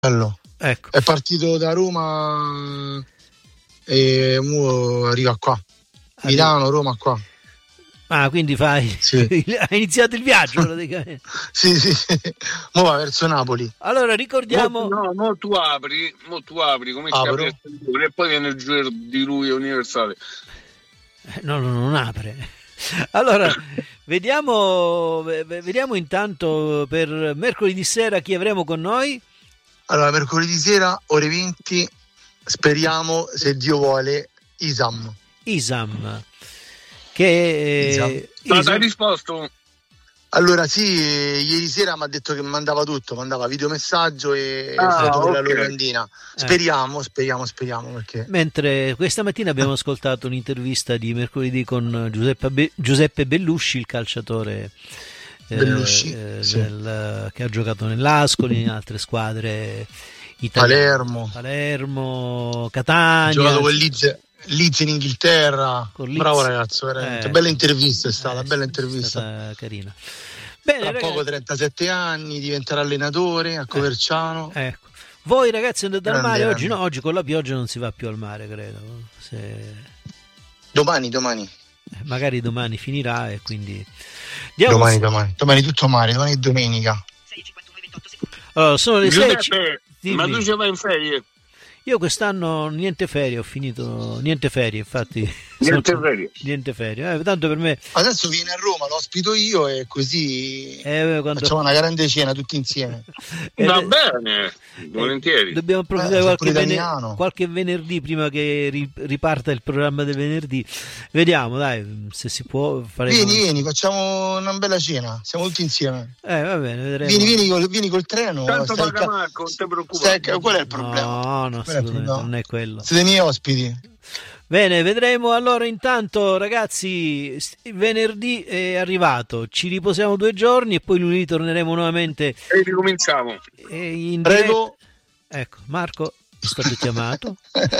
bello. Ecco. È partito da Roma e arriva qua. Milano, Roma qua. Ah, quindi hai iniziato il viaggio praticamente. sì. Mo va verso Napoli. Allora ricordiamo. Mo tu apri come scavi e poi viene il giro di lui universale. No, non apre. Allora, vediamo intanto per mercoledì sera chi avremo con noi. Allora, mercoledì sera, ore 20, speriamo, se Dio vuole, Isam. Che hai risposto? Allora sì, ieri sera mi ha detto che mandava tutto, mandava videomessaggio e foto della locandina. Speriamo perché... Mentre questa mattina abbiamo ascoltato un'intervista di mercoledì con Giuseppe Bellusci, il calciatore Bellusci, che ha giocato nell'Ascoli, in altre squadre italiane. Palermo, Catania. Ha giocato con Leeds in Inghilterra. Bravo ragazzo, veramente. Bella intervista è stata, bella intervista. È stata carina. Bene, tra poco 37 anni, diventerà allenatore a Coverciano. Ecco. Voi ragazzi andate al mare oggi? No, oggi con la pioggia non si va più al mare, credo. Domani. Magari domani finirà e quindi domani tutto mare, domani è domenica. Allora, sono le 6. Ma tu ci vai in ferie? Io quest'anno niente ferie, ho finito niente ferie, infatti. Niente ferie. Tanto per me. Adesso viene a Roma, lo ospito io e così facciamo una grande cena tutti insieme. Va bene, volentieri. Dobbiamo approfittare qualche venerdì prima che riparta il programma del venerdì. Vediamo, dai, se si può fare. Vieni, facciamo una bella cena, siamo tutti insieme. Va bene, vedremo. Vieni col treno. Tanto paga Marco, non ti preoccupare. Qual è il problema? No, assolutamente non è quello. Siete i miei ospiti. Bene, vedremo. Allora intanto ragazzi, venerdì è arrivato, ci riposiamo 2 giorni e poi lunedì torneremo nuovamente e ricominciamo prego. Ecco, Marco è stato chiamato.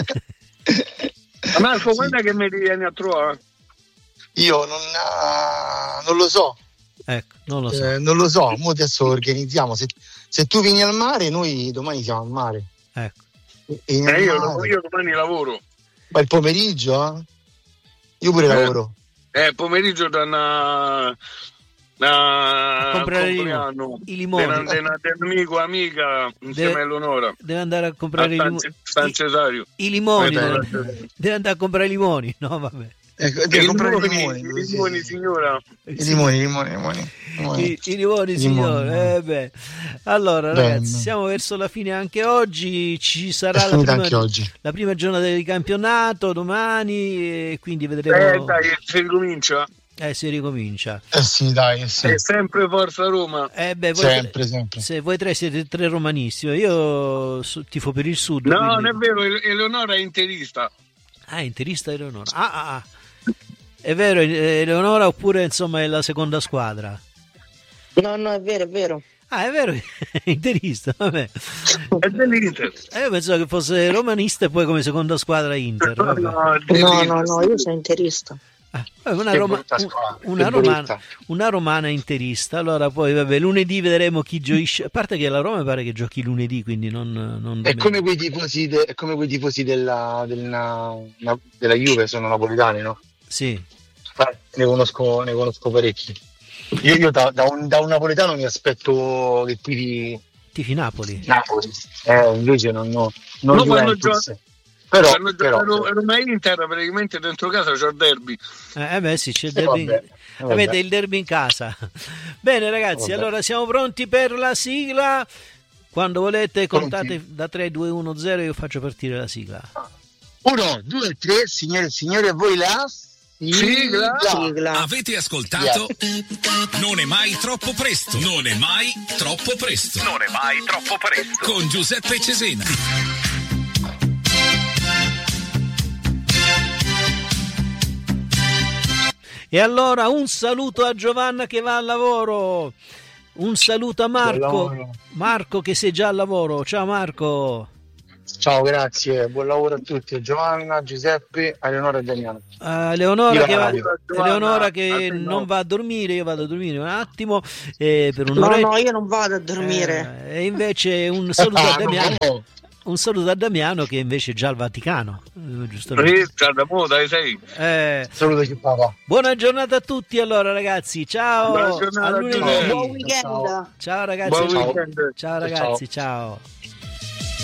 Marco, quando è che mi vieni a trovare? Io non lo so. Ecco, non lo so. Non lo so, mo adesso organizziamo. Se tu vieni al mare, noi domani siamo al mare. Ecco. Io domani lavoro. Ma il pomeriggio? Io pure lavoro. Pomeriggio da comprare i limoni. Amico, amica, insieme a Eleonora. Deve andare a comprare San Cesario. I limoni. Deve andare a comprare i limoni. No, vabbè. Devi comprare i limoni, signora. I limoni, signora. Allora, ragazzi, siamo verso la fine anche oggi. Ci sarà la prima giornata del campionato domani, e quindi vedremo. Dai, si ricomincia. Si ricomincia. Sì, dai, sì. È sempre Forza Roma. Sempre. Se voi tre siete 3 romanissimi, io tifo per il Sud. No, quindi... non è vero, Eleonora è interista. Interista Eleonora. È vero, Eleonora, oppure insomma è la seconda squadra? No, è vero. È vero, è interista, vabbè. È dell'Inter. Io pensavo che fosse romanista e poi come seconda squadra Inter. No, io sono interista. Una romana interista. Allora poi vabbè, lunedì vedremo chi gioisce. A parte che la Roma mi pare che giochi lunedì, quindi non è come quei tifosi della Juve, sono napoletani, no? Sì. Ne conosco parecchi. Io da un napoletano mi aspetto che tifi Napoli. Invece non però Roma Inter praticamente dentro casa c'è il derby. Sì, c'è il derby. Avete il derby in casa. Bene ragazzi, allora siamo pronti per la sigla. Quando volete contate da 3, 2, 1, 0, io faccio partire la sigla. 1, 2, 3, signore e signori, a voi la sigla. Avete ascoltato? Non è mai troppo presto. Non è mai troppo presto. Non è mai troppo presto. Con Giuseppe Cesena. E allora un saluto a Giovanna che va al lavoro, un saluto a Marco che sei già al lavoro. Ciao Marco. Ciao, grazie, buon lavoro a tutti, a Giovanna, Giuseppe, a Eleonora e Damiano. Eleonora che non va a dormire, io vado a dormire un attimo per un'oretta. No, io non vado a dormire. E invece un saluto a Damiano. Un saluto a Damiano che invece è già al Vaticano, giustamente. Saluto papà. Buona giornata a tutti allora ragazzi, ciao. Buon weekend. Ciao ragazzi. Ciao ragazzi, ciao.